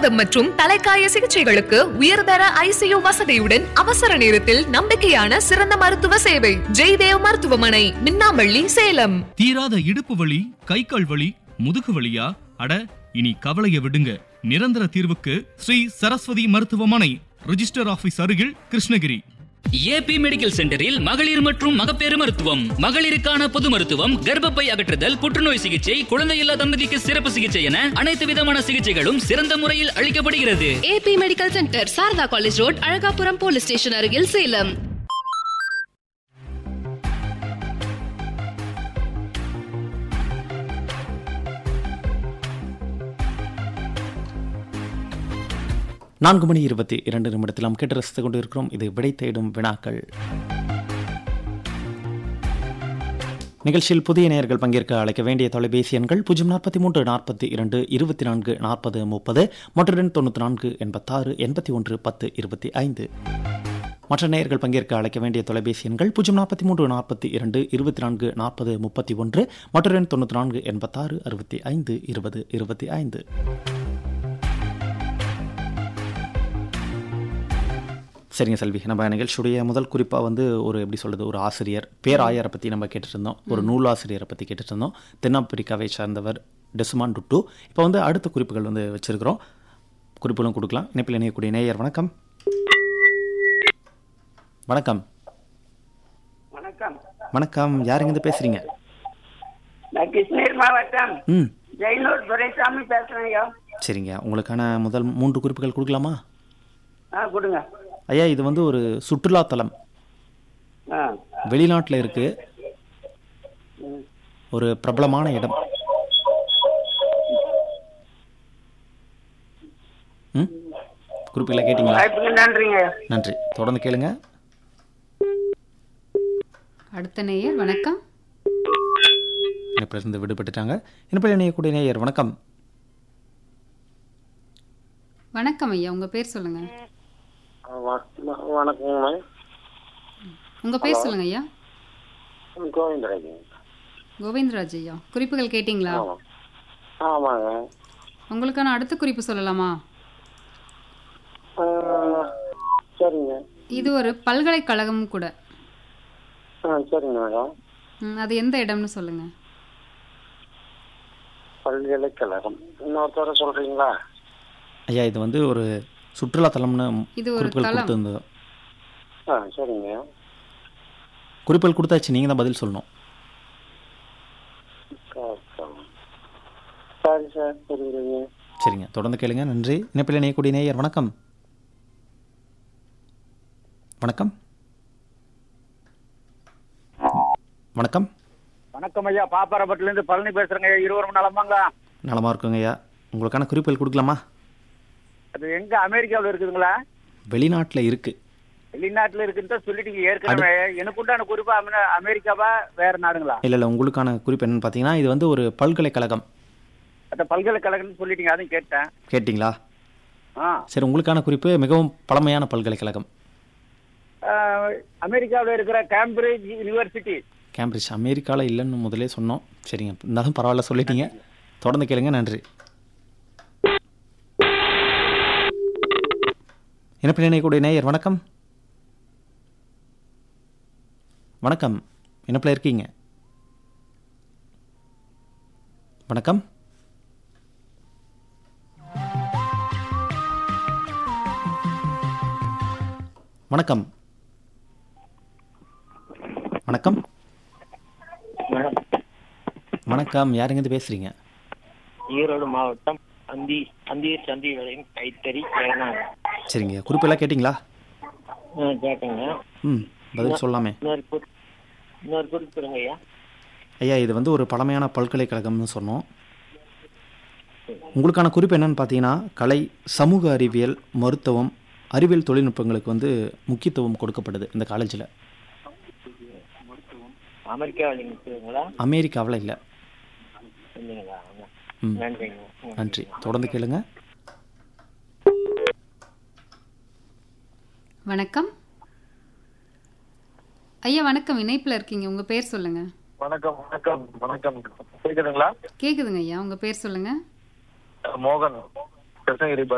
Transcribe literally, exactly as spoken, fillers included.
முடக்குவாதம் மற்றும் தலைக்காய சிகிச்சைகளுக்கு உயர்தர ஐசியு வசதியுடன் அவசர நேரத்தில் நம்பிக்கையான சிறந்த மருத்துவ சேவை. ஜெய்தேவ் மருத்துவமனை, மின்னாம்பள்ளி, சேலம். தீராத இடுப்பு வலி, கை கால் வலி, முதுகு வலியா? அட, இனி கவலைய விடுங்க. நிரந்தர தீர்வுக்கு ஸ்ரீ சரஸ்வதி மருத்துவமனை, ரிஜிஸ்டர் ஆபீஸ் அருகில், கிருஷ்ணகிரி. ஏபி மெடிக்கல் சென்டரில் மகளிர் மற்றும் மகப்பேறு மருத்துவம், மகளிருக்கான பொது மருத்துவம், கர்ப்பப்பை அகற்றுதல், புற்றுநோய் சிகிச்சை, குழந்தையில்லா தம்பதிக்கு சிறப்பு சிகிச்சை என அனைத்து விதமான சிகிச்சைகளும் சிறந்த முறையில் அளிக்கப்படுகிறது. AB medical centre, Saradha college road, Alagapuram police station அருகில், சேலம். நான்கு மணி இருபத்தி இரண்டு நிமிடத்தில் நாம் கேட்டு ரசித்துக் கொண்டிருக்கிறோம். இது விடை தேடும் வினாக்கள் நிகழ்ச்சியில். புதிய நேயர்கள் பங்கேற்க அழைக்க வேண்டிய தொலைபேசி எண்கள் பூஜ்ஜியம் நாற்பத்தி மூன்று நாற்பத்தி இரண்டு இருபத்தி நான்கு நாற்பது முப்பது மற்றும் தொண்ணூற்றி நான்கு எண்பத்தாறு எண்பத்தி ஒன்று பத்து இருபத்தி ஐந்து. மற்ற நேயர்கள் பங்கேற்க அழைக்க வேண்டிய தொலைபேசி எண்கள் பூஜ்ஜியம் நாற்பத்தி மூன்று நாற்பத்தி இரண்டு இருபத்தி நான்கு நாற்பது முப்பத்தி ஒன்று மற்றும் தொண்ணூற்றி நான்கு எண்பத்தாறு அறுபத்தி ஐந்து இருபது இருபத்தி ஐந்து. சரிங்க செல்வி, நம்ம நிகழ்ச்சியுடைய முதல் குறிப்பாக வந்து ஒரு எப்படி சொல்கிறது, ஒரு ஆசிரியர் பேராயரை பற்றி நம்ம கேட்டுட்டு இருந்தோம். ஒரு நூலாசிரியரை பற்றி கேட்டுட்டு இருந்தோம். தென்னாப்பிரிக்காவை சார்ந்தவர் டெசுமான் டுட்டு. இப்போ வந்து அடுத்த குறிப்புகள் வந்து வச்சுருக்கிறோம். குறிப்புகளும் கொடுக்கலாம். இணைப்பில் இணையக்கூடிய நேயர் வணக்கம். வணக்கம். வணக்கம். வணக்கம். யாருங்கிருந்து பேசுகிறீங்க? நான் கிருஷ்ணகிரி மாவட்டம் ம் ஜெயனூர் துரைசாமி பேசுகிறேன் ஐயா. சரிங்க, உங்களுக்கான முதல் மூன்று குறிப்புகள் கொடுக்கலாமா? ஆ கொடுங்க ஐயா. இது வந்து ஒரு சுற்றுலாத்தலம், வெளிநாட்டில் இருக்கு, ஒரு பிரபலமான இடம். ம் குறிப்புகளை கேட்டீங்களா? நன்றிங்க. நன்றி. தொடர்ந்து கேளுங்க. அடுத்த நேயர் வணக்கம். இருந்து விடுபட்டுட்டாங்க. இனிப்பில் இணையக்கூடிய நேயர் வணக்கம். வணக்கம் ஐயா, உங்க பேர் சொல்லுங்க. வணக்கம். உங்க பேர் சொல்லுங்க ஐயா. கோவிந்தராஜ். கோவிந்தராஜ் ஐயா, குறிப்புகள் கேட்டீங்களா? ஆமாங்க. உங்களுக்கான அடுத்த குறிப்பு சொல்லலாமா? சரிங்க. இது ஒரு பல்கலைக்கழகம் கூட. சரிங்க மேடம். அது எந்த இடம்னு சொல்லுங்க. பல்கலைக்கழகம் இன்னொருத்தர சொல்றீங்களா? ஐயா, இது வந்து ஒரு சுற்றுலாத்தலம்னு இது ஒரு குறிப்புகள் கொடுத்து. சரிங்க. குறிப்புகள் கொடுத்தாச்சு, நீங்க தான் பதில் சொல்லணும். சரி சார், புரியுதுங்க. சரிங்க, தொடர்ந்து கேளுங்க. நன்றி. இணைப்பில் இணையக்கூடிய நேயர் வணக்கம். வணக்கம். வணக்கம். வணக்கம் ஐயா, பாப்பாரப்பட்டில இருந்து பழனி பேசுறேங்க. இருவரும் நலமாங்க? நலமா இருக்குங்க ஐயா. உங்களுக்கான குறிப்புகள் கொடுக்கலாமா? அது எங்க அமெரிக்காவில் இருக்குதுங்களா? வெளிநாட்டில் இருக்கு. வெளிநாட்டுல இருக்குன்னு சொல்லிட்டீங்க ஏற்கனவே. எனக்கு உண்டான குறிப்பா அமெரிக்காவா வேற நாடுங்களா? இல்ல இல்ல, உங்களுக்கான குறிப்பு என்னன்னு பாத்தீங்கன்னா, இது வந்து ஒரு பல்கலைக்கழகம். அந்த பல்கலைக்கழகம் சொல்லிட்டீங்க, அதையும் கேட்டேன். கேட்டீங்களா? ஆ சரி, உங்களுக்கான குறிப்பு மிகவும் பழமையான பல்கலைக்கழகம். அமெரிக்காவில் இருக்கிற கேம்பிரிட்ஜ் யூனிவர்சிட்டி. கேம்பிரிட்ஜ் அமெரிக்காவில் இல்லைன்னு முதலே சொன்னோம். சரிங்க, இருந்தாலும் பரவாயில்ல, சொல்லிட்டீங்க. தொடர்ந்து கேளுங்க. நன்றி. இணைப்பில் இணையக்கூடிய நேயர் வணக்கம். வணக்கம். இணைப்பில் இருக்கீங்க? வணக்கம். வணக்கம். வணக்கம். வணக்கம். யாருங்கிருந்து பேசுறீங்க? ஈரோடு மாவட்டம் அந்தி அந்திய சந்திகளின் கைத்தறி. சரிங்க, குறிப்பெல்லாம் கேட்டிங்களா? கேட்டேங்க. ம் பதில் சொல்லாமே. இன்னொரு குறிப்பிடுங்க ஐயா. ஐயா, இது வந்து ஒரு பழமையான பல்கலைக்கழகம்னு சொன்னோம். உங்களுக்கான குறிப்பு என்னன்னு பார்த்தீங்கன்னா, கலை, சமூக அறிவியல், மருத்துவம், அறிவியல் தொழில்நுட்பங்களுக்கு வந்து முக்கியத்துவம் கொடுக்கப்படுது இந்த காலேஜில். அமெரிக்காவில் அமெரிக்காவில் இல்லை. ம் நன்றி. தொடர்ந்து கேளுங்க. வணக்கம் ஐயா. வணக்கம். இணைப்பில் இருக்கீங்க, உங்க பேர் சொல்லுங்க. வணக்கம். வணக்கம். வணக்கம். கேக்குதுங்களா? கேக்குதுங்க ஐயா, உங்க பேர் சொல்லுங்க. மோகன், கிருஷ்ணகிரி.